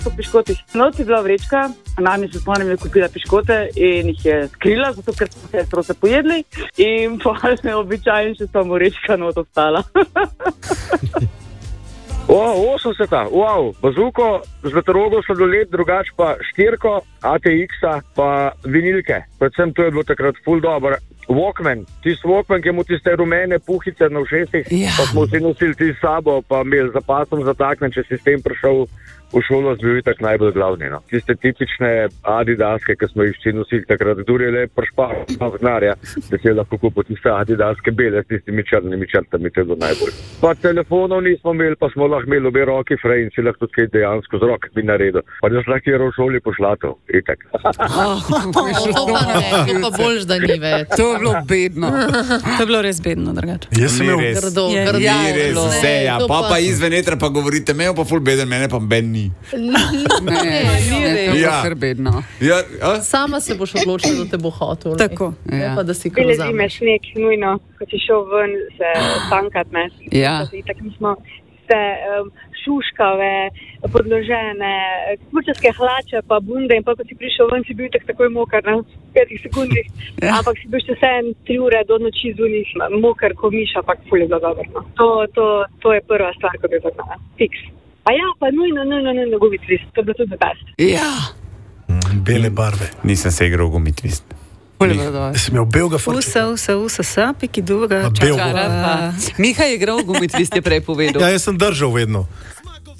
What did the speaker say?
po piškotih. Noč je bila vrečka, nami se spomnim, je kupila piškote in jih je skrila, zato ker smo sestro se pojedli in pa običajno še samo vrečka not ostala. 80, wow, bazuko, zlatorogo sladoled, drugače pa štirko, ATX-a, pa vinilke. Predvsem to je bilo takrat ful dobro. Walkman, tisti Walkman, ki mu tiste rumene puhice na ušesih, pa smo vsi nosili ti sabo, pa imeli za pasom zataknen, če si s tem prišel v šolo, bil tak najbolj glavni. No. Tiste tipične adidaske, ki smo jih vsi nosili takrat, dur je le pršpal znarja, da si je lahko kupil tiste adidaske bele s tistimi črnimi črtami, to je bilo najbolj. Pa telefonov nismo imeli, pa smo lahko imeli obe roki frej in si lahko tudi kaj dejansko z roki bi naredil. Pa da si lahko v šoli pošlatov, itak. To pa boljš, da ni več. To je bilo bedno. To je bilo res bedno, drugače. Jaz sem imel Grdo. Res vse, ja. Pa izven etra pa govorite, me pa ful beden, mene pa ben ni. Ne, Ja. kar bedno. Ja, Sama se boš odločila, da te bo hotel. Tako, Ne ja. pa, da si Bile zime krozameš. sneg, nujno, ko si šel ven se tankat, ne. Ja. Tako smo se šuškave, podložene, kurčarske hlače pa bunde in pa ko si prišel ven, si bil takoj moker na 5 sekundih, ampak si bil še vse 3 ure do noči zunih, moker ko miša, ampak ful je bilo dobro. No. To je prva stvar, ko bi zagnala. Fiks. A ja, pa nujno gumitvist, to je bilo tudi best. Ja. bele barve. nisem se igral v gumitvist. Sem imel belega furčka. Usa, piki duga. Ma, bel. Miha je igral v gumitvist, je prej povedal. Ja, jaz sem držal vedno.